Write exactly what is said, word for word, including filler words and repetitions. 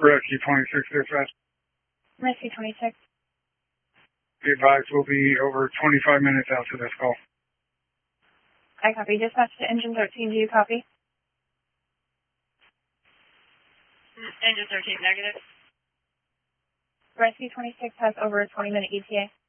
Rescue twenty-six, dispatch. Rescue twenty-six. Be advised, we'll be over twenty-five minutes after this call. I copy. Dispatch to engine thirteen. Do you copy? Engine thirteen, negative. Rescue twenty-six has over a twenty minute E T A.